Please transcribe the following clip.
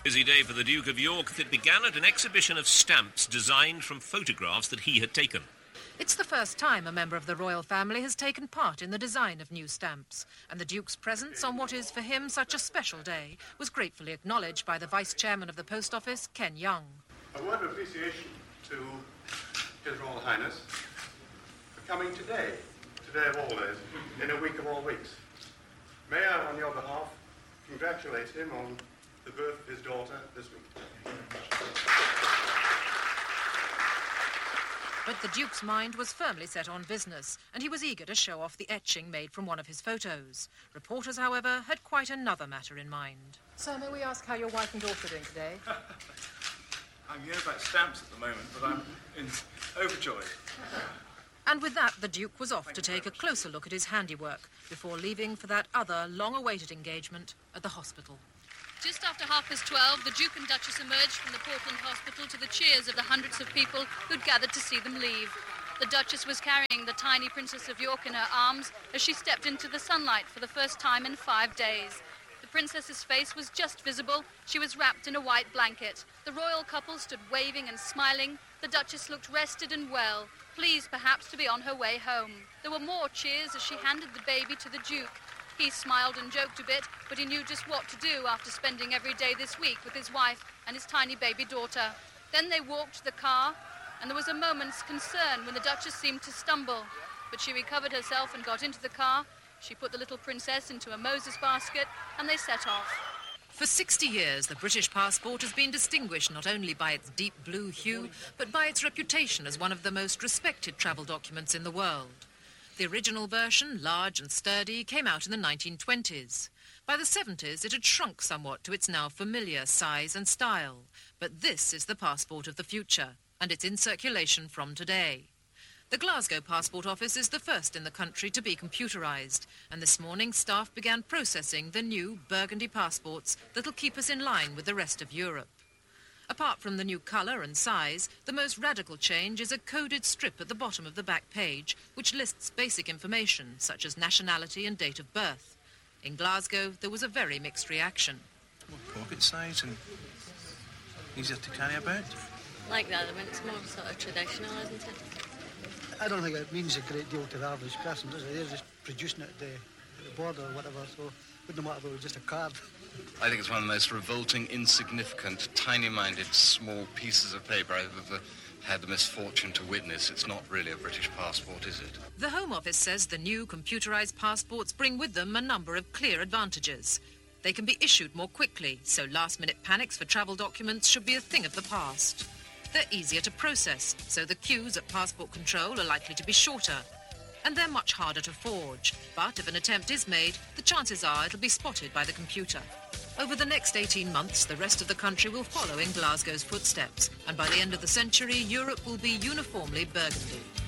Busy day for the Duke of York that began at an exhibition of stamps designed from photographs that he had taken. It's the first time a member of the royal family has taken part in the design of new stamps, and the Duke's presence on what is for him such a special day was gratefully acknowledged by the Vice-Chairman of the Post Office, Ken Young. A word of appreciation to His Royal Highness for coming today of all days, in a week of all weeks. May I, on your behalf, congratulate him on the birth of his daughter this week. But the Duke's mind was firmly set on business, and he was eager to show off the etching made from one of his photos. Reporters, however, had quite another matter in mind. Sir, may we ask how your wife and daughter are doing today? I'm hearing about stamps at the moment, but I'm overjoyed. And with that, the Duke was off to take a closer look at his handiwork before leaving for that other long-awaited engagement at the hospital. Just after 12:30, the Duke and Duchess emerged from the Portland Hospital to the cheers of the hundreds of people who'd gathered to see them leave. The Duchess was carrying the tiny Princess of York in her arms as she stepped into the sunlight for the first time in 5 days. The Princess's face was just visible. She was wrapped in a white blanket. The royal couple stood waving and smiling. The Duchess looked rested and well, pleased perhaps to be on her way home. There were more cheers as she handed the baby to the Duke. He smiled and joked a bit, but he knew just what to do after spending every day this week with his wife and his tiny baby daughter. Then they walked to the car, and there was a moment's concern when the Duchess seemed to stumble. But she recovered herself and got into the car. She put the little princess into a Moses basket, and they set off. For 60 years, the British passport has been distinguished not only by its deep blue hue, but by its reputation as one of the most respected travel documents in the world. The original version, large and sturdy, came out in the 1920s. By the 70s, it had shrunk somewhat to its now familiar size and style. But this is the passport of the future, and it's in circulation from today. The Glasgow Passport Office is the first in the country to be computerised, and this morning staff began processing the new burgundy passports that'll keep us in line with the rest of Europe. Apart from the new colour and size, the most radical change is a coded strip at the bottom of the back page, which lists basic information, such as nationality and date of birth. In Glasgow, there was a very mixed reaction. Pocket size and easier to carry about. Like that, I mean, it's more sort of traditional, isn't it? I don't think it means a great deal to the average person, does it? They're just producing it at the border or whatever, so it wouldn't matter if it was just a card. I think it's one of the most revolting, insignificant, tiny-minded, small pieces of paper I've ever had the misfortune to witness. It's not really a British passport, is it? The Home Office says the new computerised passports bring with them a number of clear advantages. They can be issued more quickly, so last-minute panics for travel documents should be a thing of the past. They're easier to process, so the queues at passport control are likely to be shorter. And they're much harder to forge. But if an attempt is made, the chances are it'll be spotted by the computer. Over the next 18 months, the rest of the country will follow in Glasgow's footsteps. And by the end of the century, Europe will be uniformly burgundy.